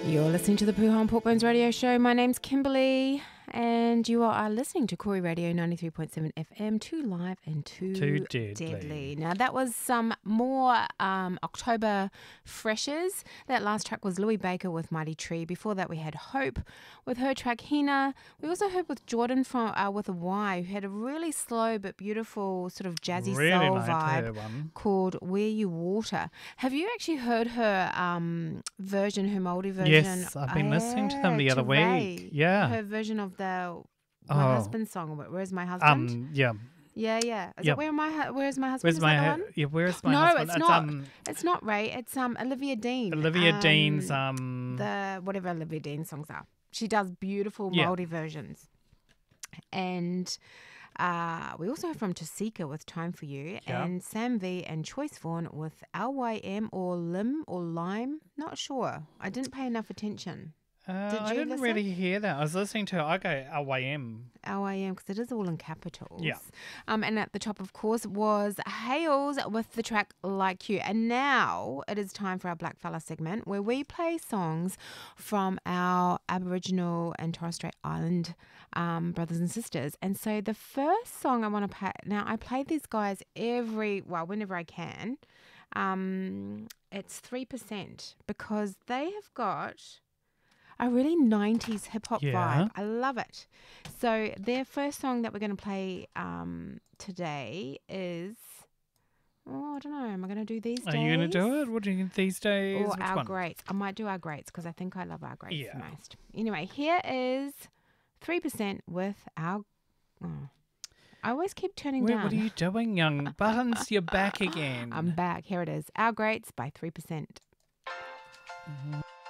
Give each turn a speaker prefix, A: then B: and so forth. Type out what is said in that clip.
A: You're listening to the Pooh on Pork Bones Radio Show. My name's Kimberly, and you are listening to Corey Radio 93.7 FM, Too Live and Too Deadly. Now, that was some more October freshers. That last track was Louis Baker with Mighty Tree. Before that, we had Hope with her track Hina. We also heard with Jordan from with a Y, who had a really slow but beautiful sort of jazzy soul vibe called Where You Water. Have you actually heard her version, her Māori version?
B: Yes, I've been listening to them the other week. Yeah.
A: Her version of the My Husband's song, Where's My Husband?
B: Yeah.
A: Yeah. Is it Where's My Husband?
B: Where's
A: Is
B: my
A: that the one?
B: Yeah, Where's My
A: no,
B: Husband?
A: No, it's not. It's not Ray. It's Olivia Dean.
B: Olivia Dean's
A: the whatever Olivia Dean songs are. She does beautiful Māori versions. And we also heard from Tasika with Time For You, and Sam V and Choice Vaughan with LYM or Lim or Lime. Not sure. I didn't pay enough attention.
B: I didn't really hear that. I was listening to LYM.
A: LYM, because it is all in capitals.
B: Yeah.
A: And at the top, of course, was Hales with the track Like You. And now it is time for our Blackfella segment, where we play songs from our Aboriginal and Torres Strait Island brothers and sisters. And so the first song I want to play, now I play these guys whenever I can. It's 3% because they have got a really 90s hip-hop vibe. I love it. So their first song that we're going to play today is, I don't know, am I going to do These Days?
B: Are you going to do it? What do you think These Days?
A: Or
B: Which
A: Our
B: one?
A: Greats. I might do Our Greats because I think I love Our Greats the most. Anyway, here is 3% with Our... Oh. I always keep turning down.
B: What are you doing, young buttons? You're back again.
A: I'm back. Here it is. Our Greats by 3%.
B: Mm-hmm.